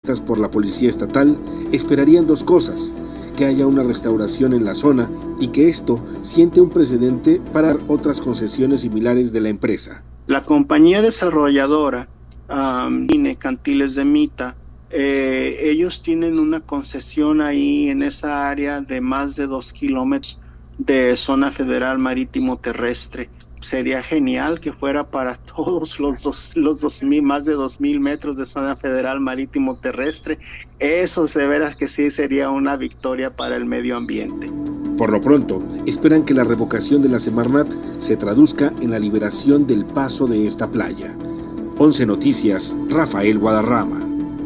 previstas por la Policía Estatal, esperarían dos cosas: que haya una restauración en la zona y que esto siente un precedente para otras concesiones similares de la empresa. La compañía desarrolladora Cantiles de Mita, ellos tienen una concesión ahí en esa área de más de 2 kilómetros de zona federal marítimo terrestre. Sería genial que fuera para todos los 2,000, más de 2,000 metros de zona federal marítimo terrestre. Eso de veras que sí sería una victoria para el medio ambiente. Por lo pronto, esperan que la revocación de la Semarnat se traduzca en la liberación del paso de esta playa. 11 Noticias, Rafael Guadarrama.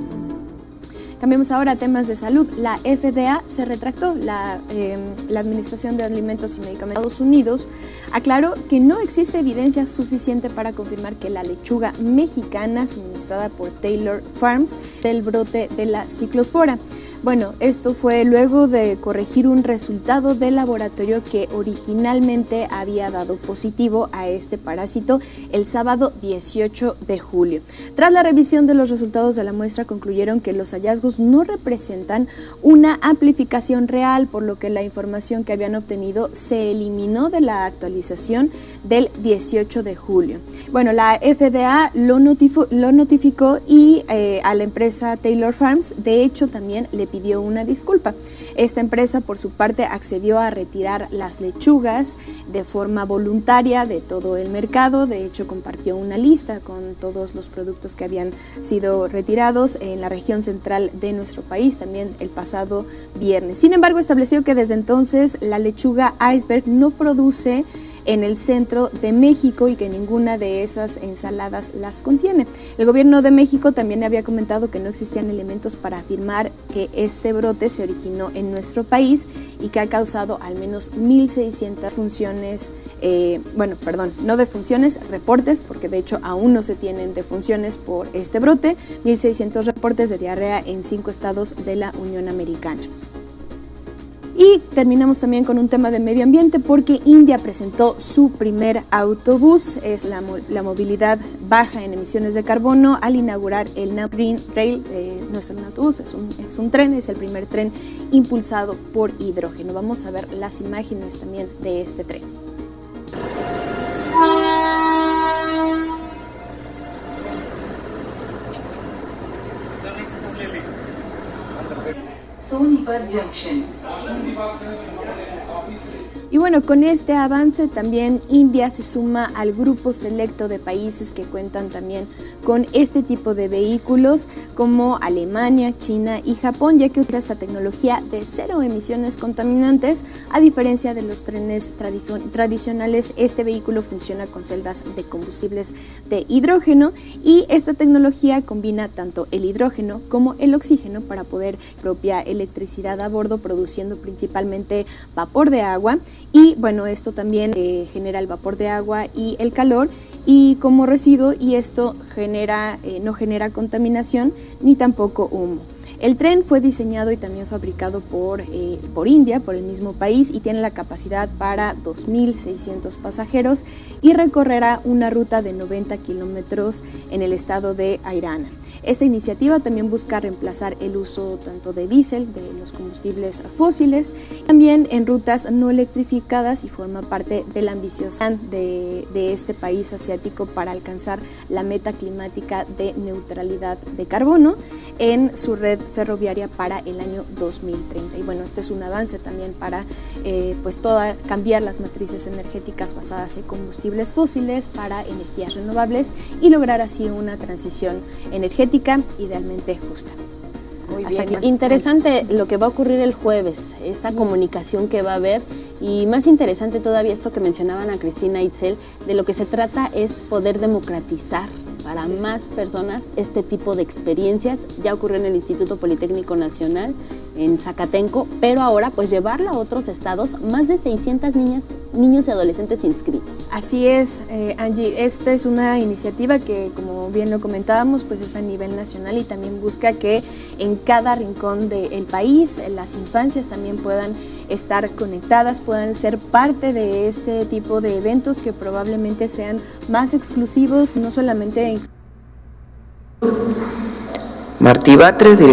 Cambiamos ahora a temas de salud. La FDA se retractó. La Administración de Alimentos y Medicamentos de Estados Unidos aclaró que no existe evidencia suficiente para confirmar que la lechuga mexicana suministrada por Taylor Farms del brote de la ciclospora. Bueno, esto fue luego de corregir un resultado del laboratorio que originalmente había dado positivo a este parásito el sábado 18 de julio. Tras la revisión de los resultados de la muestra, concluyeron que los hallazgos no representan una amplificación real, por lo que la información que habían obtenido se eliminó de la actualización del 18 de julio. Bueno, la FDA lo notificó y a la empresa Taylor Farms, de hecho, también le pidió una disculpa. Esta empresa, por su parte, accedió a retirar las lechugas de forma voluntaria de todo el mercado. De hecho, compartió una lista con todos los productos que habían sido retirados en la región central de nuestro país, también el pasado viernes. Sin embargo, estableció que desde entonces la lechuga iceberg no produce en el centro de México y que ninguna de esas ensaladas las contiene. El gobierno de México también había comentado que no existían elementos para afirmar que este brote se originó en nuestro país y que ha causado al menos 1,600 funciones, no defunciones, reportes, porque de hecho aún no se tienen defunciones por este brote, 1,600 reportes de diarrea en 5 estados de la Unión Americana. Y terminamos también con un tema de medio ambiente porque India presentó su primer autobús, es la movilidad baja en emisiones de carbono, al inaugurar el Now Green Rail. No es un autobús, es un tren, es el primer tren impulsado por hidrógeno. Vamos a ver las imágenes también de este tren. Y bueno, con este avance también India se suma al grupo selecto de países que cuentan también con este tipo de vehículos, como Alemania, China y Japón, ya que utiliza esta tecnología de cero emisiones contaminantes. A diferencia de los trenes tradicionales, este vehículo funciona con celdas de combustibles de hidrógeno y esta tecnología combina tanto el hidrógeno como el oxígeno para poder propia electricidad a bordo, produciendo principalmente vapor de agua. Y bueno, esto también genera el vapor de agua y el calor y como residuo, y esto no genera contaminación ni tampoco humo. El tren fue diseñado y también fabricado por India, por el mismo país, y tiene la capacidad para 2,600 pasajeros y recorrerá una ruta de 90 kilómetros en el estado de Haryana. Esta iniciativa también busca reemplazar el uso tanto de diésel, de los combustibles fósiles, también en rutas no electrificadas, y forma parte del ambicioso plan de este país asiático para alcanzar la meta climática de neutralidad de carbono en su red ferroviaria para el año 2030. Y bueno, este es un avance también para cambiar las matrices energéticas basadas en combustibles fósiles para energías renovables y lograr así una transición energética idealmente justa. Muy bien. Interesante lo que va a ocurrir el jueves, esta comunicación que va a haber, y más interesante todavía esto que mencionaban a Cristina Itzel, de lo que se trata es poder democratizar para más personas este tipo de experiencias. Ya ocurrió en el Instituto Politécnico Nacional, en Zacatenco, pero ahora pues llevarla a otros estados, más de 600 niños y adolescentes inscritos. Así es, Angie, esta es una iniciativa que, como bien lo comentábamos, pues es a nivel nacional y también busca que en cada rincón del país las infancias también puedan estar conectadas, puedan ser parte de este tipo de eventos que probablemente sean más exclusivos, no solamente en... Martí Batres,